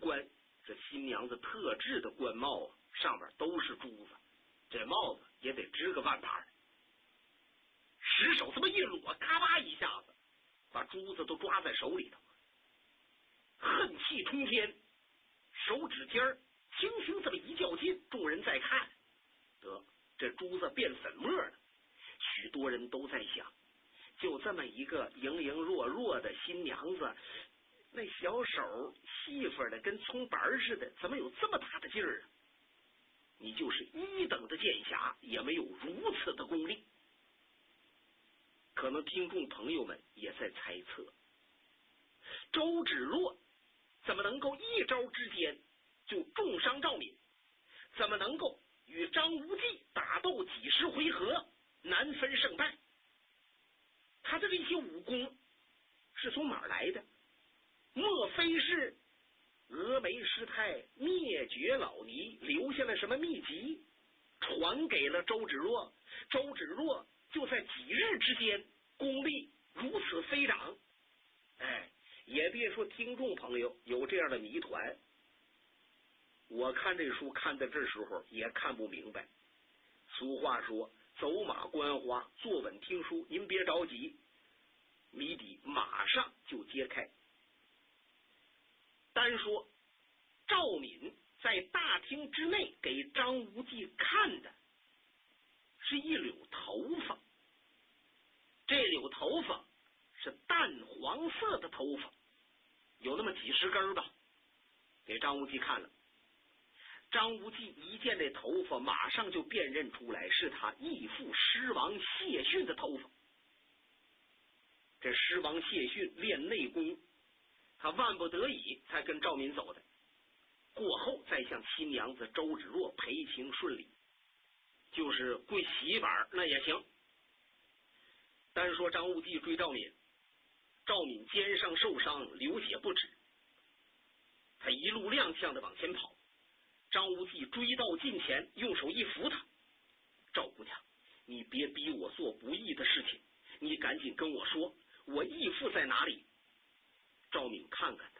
冠，这新娘子特制的冠帽啊，上面都是珠子，这帽子也得值个万把。石手这么一裸，嘎巴一下子把珠子都抓在手里头，恨气冲天，手指尖轻轻这么一较劲，众人在看，得这珠子变粉末了。许多人都在想，就这么一个盈盈弱弱的新娘子，那小手细缝的跟葱白似的，怎么有这么大的劲儿啊？你就是一等的剑侠也没有如此的功力。可能听众朋友们也在猜测，周芷若怎么能够一招之间就重伤赵敏？怎么能够与张无忌打斗几十回合难分胜败？他的这些武功是从哪儿来的？莫非是峨眉师太灭绝老尼留下了什么秘籍传给了周芷若？周芷若就在几日之间功力如此飞涨。也别说听众朋友有这样的谜团，我看这书看到这时候也看不明白。俗话说走马观花，坐稳听书，您别着急，谜底马上就揭开。单说赵敏在大厅之内给张无忌看的是一绺头发，这绺头发是淡黄色的头发，有那么几十根吧，给张无忌看了。张无忌一见这头发，马上就辨认出来是他义父狮王谢逊的头发。这狮王谢逊练内功，他万不得已才跟赵敏走的，过后再向新娘子周芷若赔情顺利，就是跪洗板那也行。单说张无忌追赵敏，赵敏肩上受伤，流血不止，他一路踉跄的往前跑。张无忌追到近前，用手一扶他，赵姑娘，你别逼我做不义的事情，你赶紧跟我说，我义父在哪里？赵敏看看他，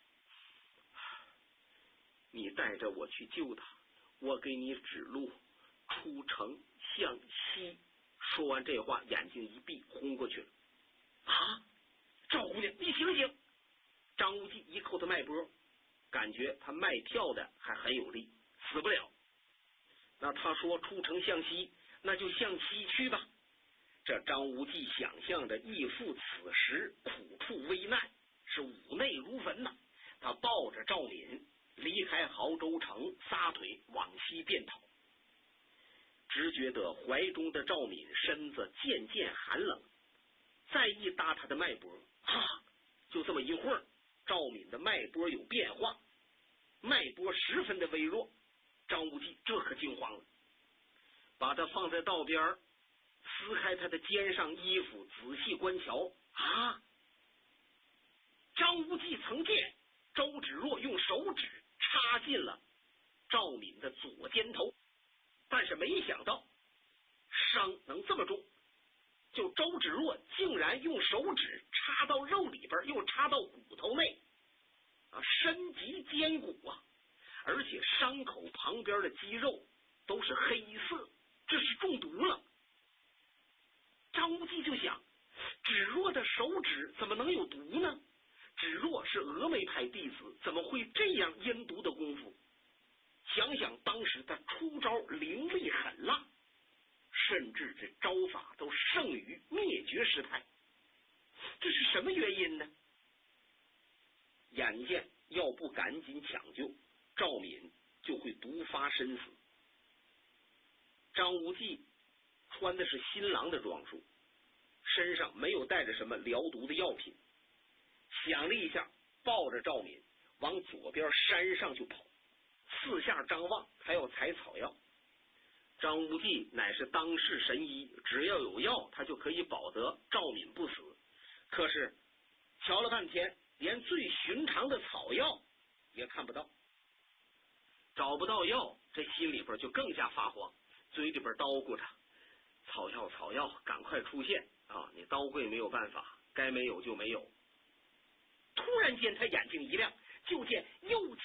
你带着我去救他，我给你指路，出城向西。说完这话，眼睛一闭，昏过去了。啊，赵姑娘，你醒醒！张无忌一扣他脉搏，感觉他脉跳的还很有力，死不了。那他说出城向西，那就向西去吧。这张无忌想象着义父此时苦处危难，是五内如焚呐。他抱着赵敏离开亳州城，撒腿往西便逃。只觉得怀中的赵敏身子渐渐寒冷，再一搭他的脉搏，就这么一会儿，赵敏的脉搏有变化，脉搏十分的微弱。张无忌这可惊慌了，把他放在道边，撕开他的肩上衣服，仔细观瞧。张无忌曾见周芷若用手指插进了赵敏的左肩头，但是没想到伤能这么重，就周芷若竟然用手指插到肉里边，又插到骨头内，身极坚骨啊！而且伤口旁边的肌肉都是黑色，这是中毒了。张无忌就想，芷若的手指怎么能有毒呢？芷若是峨眉派弟子，怎么会这样阴毒的功夫？想想当时他出招凌厉狠辣，甚至这招法都胜于灭绝师太，这是什么原因呢？眼见要不赶紧抢救，赵敏就会毒发身死。张无忌穿的是新郎的装束，身上没有带着什么疗毒的药品，想了一下，抱着赵敏往左边山上就跑，四下张望，还要采草药。张无忌乃是当世神医，只要有药，他就可以保得赵敏不死。可是瞧了半天，连最寻常的草药也看不到，找不到药，这心里边就更加发慌，嘴里边叨咕着草药草药，赶快出现啊！你刀贵没有办法，该没有就没有。突然间他眼睛一亮，就见右